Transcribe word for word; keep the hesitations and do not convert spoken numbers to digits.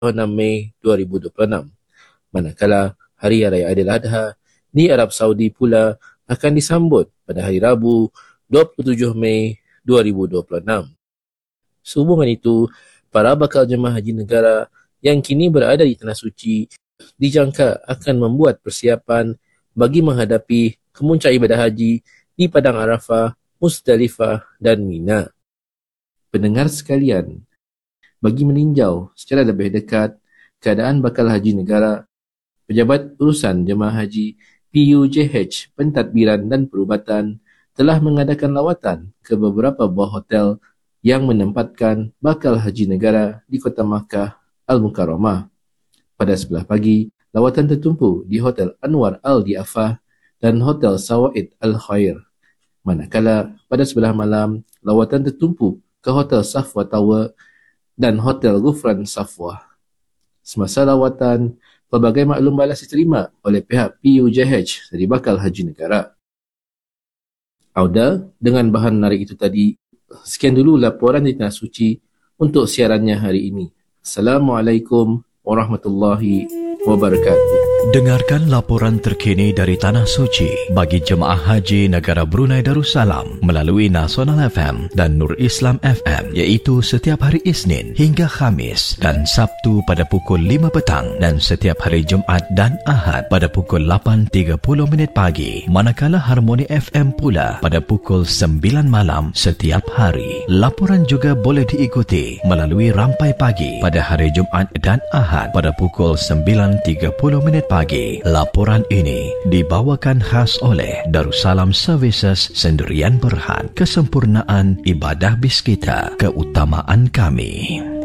enam Mei dua ribu dua puluh enam. Manakala Hari Raya Aidiladha di Arab Saudi pula akan disambut pada hari Rabu dua puluh tujuh Mei dua ribu dua puluh enam. Sehubungan itu, para bakal jemaah haji negara yang kini berada di Tanah Suci dijangka akan membuat persiapan bagi menghadapi kemuncak ibadah haji di Padang Arafah, Muzdalifah dan Mina. Pendengar sekalian, bagi meninjau secara lebih dekat keadaan bakal haji negara, Pejabat Urusan Jemaah Haji P U J H Pentadbiran dan Perubatan telah mengadakan lawatan ke beberapa buah hotel yang menempatkan bakal haji negara di Kota Makkah Al-Mukarramah. Pada sebelah pagi, lawatan tertumpu di Hotel Anwar Al-Diafah dan Hotel Sawaid Al-Khair. Manakala pada sebelah malam, lawatan tertumpu ke Hotel Safwa Tower dan Hotel Ghufran Safwa. Semasa lawatan, pelbagai maklum balas diterima oleh pihak P U J H dari bakal haji negara. Auda, dengan bahan menarik itu tadi, sekian dulu laporan di Tanah Suci untuk siarannya hari ini. Assalamualaikum warahmatullahi wabarakatuh. Dengarkan laporan terkini dari Tanah Suci bagi jemaah haji negara Brunei Darussalam melalui Nasional F M dan Nur Islam F M, iaitu setiap hari Isnin hingga Khamis dan Sabtu pada pukul lima petang dan setiap hari Jumaat dan Ahad pada pukul lapan tiga puluh minit pagi. Manakala Harmoni F M pula pada pukul sembilan malam setiap hari. Laporan juga boleh diikuti melalui Rampai Pagi pada hari Jumaat dan Ahad pada pukul sembilan tiga puluh minit pagi. Laporan ini dibawakan khas oleh Darussalam Services Sendirian Berhad. Kesempurnaan ibadah bis kita, keutamaan kami.